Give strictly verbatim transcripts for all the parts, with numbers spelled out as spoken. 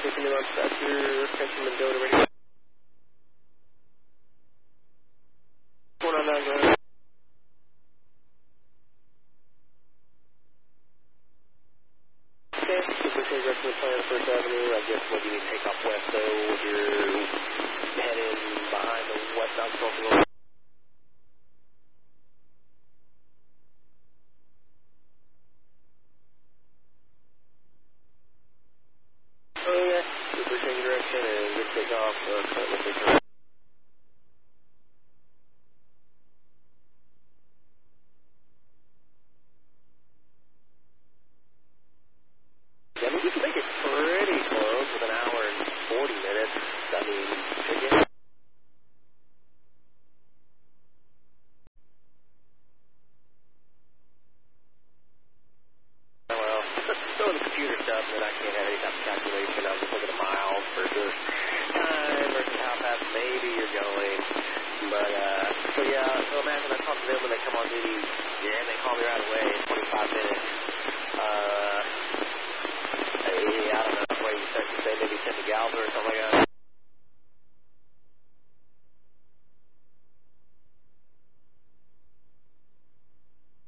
taking it on Thatcher, Frenchman, Mendota, ready. What's going on now, guys? Okay, if we take rest of the plan on First Avenue, I guess what do you take off west, though, if you're heading behind the west outskirts of the Oh, yeah, super change direction and just take off, uh, currently take off. Yeah, I mean, we can make it pretty close with an hour and forty minutes. I mean, again. Oh, well, some of the computer stuff that I can't have any type of calculation. I was just looking at miles versus time versus how fast maybe you're going. But, uh, so yeah, so imagine I talk to them when they come on duty. Yeah, they call me right away in twenty-five minutes. Uh, I don't know, what you said, you say maybe send a Galva or something like that.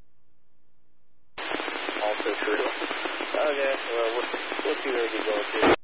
Also true. Okay, well, we'll, we'll see where we go to.